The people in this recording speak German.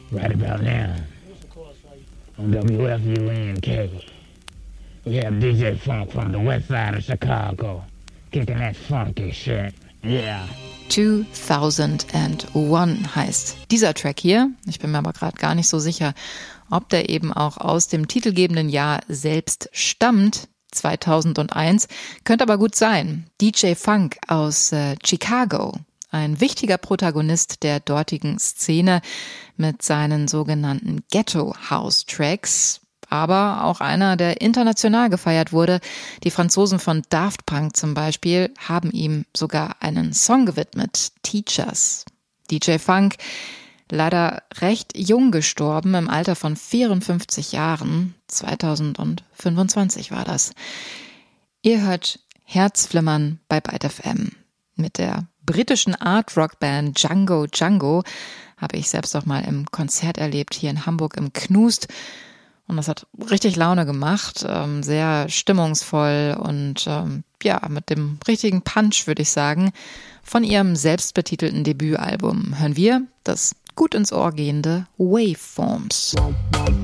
Right about now, on WFUNK, we have DJ Funk from the west side of Chicago, kicking that funky shit. Yeah. 2001 heißt dieser Track hier. Ich bin mir aber gerade gar nicht so sicher, ob der eben auch aus dem titelgebenden Jahr selbst stammt. 2001. Könnte aber gut sein. DJ Funk aus Chicago. Ein wichtiger Protagonist der dortigen Szene mit seinen sogenannten Ghetto-House-Tracks. Aber auch einer, der international gefeiert wurde. Die Franzosen von Daft Punk zum Beispiel haben ihm sogar einen Song gewidmet, Teachers. DJ Funk, leider recht jung gestorben, im Alter von 54 Jahren. 2025 war das. Ihr hört Herzflimmern bei Byte FM. Mit der britischen Art-Rock-Band Django Django habe ich selbst auch mal im Konzert erlebt, hier in Hamburg im Knust. Und das hat richtig Laune gemacht, sehr stimmungsvoll und mit dem richtigen Punch, würde ich sagen. Von ihrem selbstbetitelten Debütalbum hören wir das gut ins Ohr gehende Waveforms.